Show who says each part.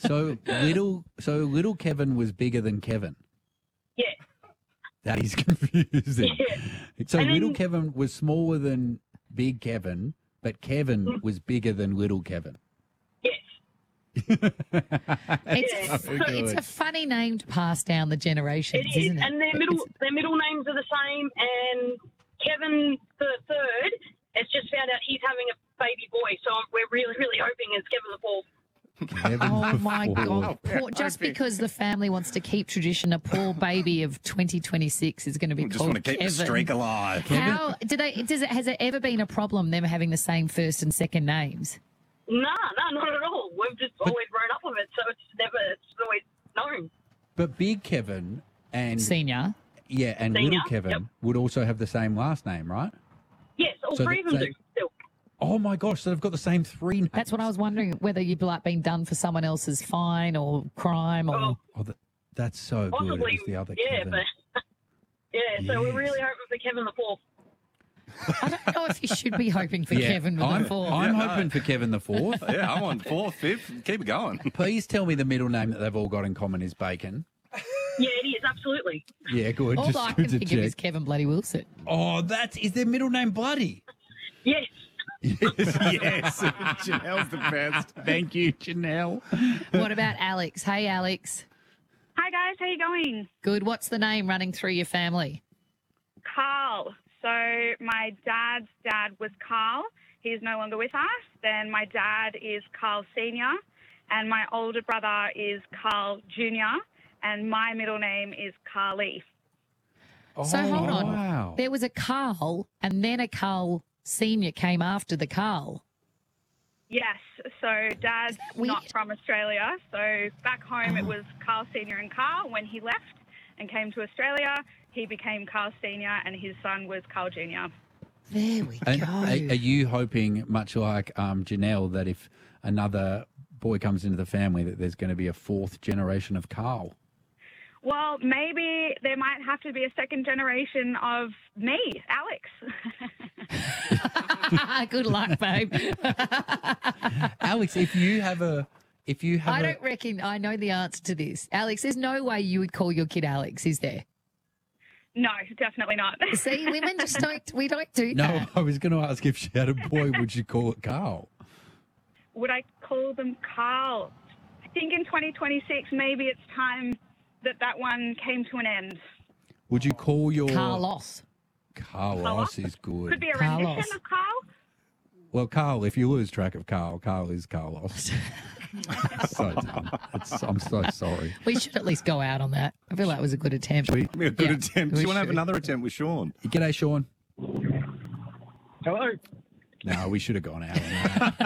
Speaker 1: little Kevin was bigger than Kevin.
Speaker 2: Yeah.
Speaker 1: That is confusing.
Speaker 2: Yeah.
Speaker 1: So
Speaker 2: And
Speaker 1: little
Speaker 2: then-
Speaker 1: Kevin was smaller than big Kevin, but Kevin was bigger than little Kevin.
Speaker 2: Yes.
Speaker 3: It's,
Speaker 1: so
Speaker 3: it's
Speaker 1: good.
Speaker 3: a funny name to pass down the generations,
Speaker 2: It is,
Speaker 3: isn't it?
Speaker 2: and their middle names are the same. And Kevin the third has just found out he's having a baby boy, so we're really, really hoping it's Kevin the fourth.
Speaker 1: Kevin
Speaker 3: Oh
Speaker 1: the
Speaker 3: my
Speaker 1: fourth.
Speaker 3: God! Just because the family wants to keep tradition, a poor baby of 2026 is going to be
Speaker 4: Just
Speaker 3: called
Speaker 4: want to keep
Speaker 3: Kevin.
Speaker 4: the streak alive.
Speaker 3: How has it ever been a problem them having the same first and second names?
Speaker 2: No, not at all. We've just always grown up with it, so it's always known.
Speaker 1: But big Kevin and
Speaker 3: Senior.
Speaker 1: and
Speaker 2: Senior,
Speaker 1: little Kevin
Speaker 2: yep.
Speaker 1: would also have the same last name, right?
Speaker 2: Yes, all
Speaker 1: So
Speaker 2: three of them
Speaker 1: they-
Speaker 2: do still.
Speaker 1: Oh my gosh! So they've got the same three names.
Speaker 3: That's what I was wondering, whether you'd like being done for someone else's fine or crime or.
Speaker 1: Oh, that's so good. It
Speaker 2: Possibly,
Speaker 1: was the other
Speaker 2: yeah,
Speaker 1: Kevin.
Speaker 2: but so we're
Speaker 1: Yes.
Speaker 2: really hoping for Kevin the fourth.
Speaker 3: I don't know if you should be hoping for
Speaker 1: Yeah,
Speaker 3: Kevin with
Speaker 1: I'm,
Speaker 3: the four.
Speaker 1: I'm hoping for Kevin the fourth.
Speaker 4: Yeah, I'm on fourth, fifth. Keep it going.
Speaker 1: Please tell me the middle name that they've all got in common is Bacon.
Speaker 2: Yeah, it is absolutely.
Speaker 1: Yeah, good.
Speaker 3: All
Speaker 1: Just
Speaker 3: I
Speaker 1: good
Speaker 3: can
Speaker 1: to
Speaker 3: think of is
Speaker 1: check.
Speaker 3: Kevin Bloody Wilson.
Speaker 1: Oh, is their middle name Bloody?
Speaker 2: Yes.
Speaker 4: Yes. Janelle's the best.
Speaker 1: Thank you, Janelle.
Speaker 3: What about Alex? Hey, Alex.
Speaker 5: Hi guys, how you going?
Speaker 3: Good. What's the name running through your family?
Speaker 5: Carl. So my dad's dad was Carl. He's no longer with us. Then my dad is Carl Senior, and my older brother is Carl Junior, and my middle name is Carly.
Speaker 3: So hold on.
Speaker 1: Wow.
Speaker 3: There was a Carl, and then a Carl Senior came after the Carl.
Speaker 5: Yes. So dad's
Speaker 3: weird?
Speaker 5: not from Australia. So back home it was Carl Senior and Carl. When he left and came to Australia, he became Carl Senior, and his son was Carl Junior.
Speaker 3: There we
Speaker 1: And
Speaker 3: go.
Speaker 1: are you hoping, much like Janelle, that if another boy comes into the family, that there's going to be a fourth generation of Carl?
Speaker 5: Well, maybe there might have to be a second generation of me, Alex.
Speaker 3: Good luck, babe.
Speaker 1: Alex, if you have
Speaker 3: I don't reckon I know the answer to this. Alex, there's no way you would call your kid Alex, is there?
Speaker 5: No, definitely not.
Speaker 3: See, women just we don't do
Speaker 1: No,
Speaker 3: that.
Speaker 1: I was going to ask if she had a boy, would she call it Carl?
Speaker 5: Would I call them Carl? I think in 2026, maybe it's time that one came to an end.
Speaker 1: Would you call your...
Speaker 3: Carlos.
Speaker 1: Carlos is good.
Speaker 5: Could be a
Speaker 3: Carlos.
Speaker 5: rendition of Carl.
Speaker 1: Well, Carl, if you lose track of Carl, Carl is Carlos. So dumb. I'm so sorry.
Speaker 3: We should at least go out on that. I feel that was a good attempt.
Speaker 4: A good
Speaker 3: Yeah,
Speaker 4: attempt. Do
Speaker 3: we
Speaker 4: you want to have
Speaker 3: should.
Speaker 4: another attempt with Sean?
Speaker 1: G'day, Sean.
Speaker 6: Hello.
Speaker 1: No, we should have gone out on that.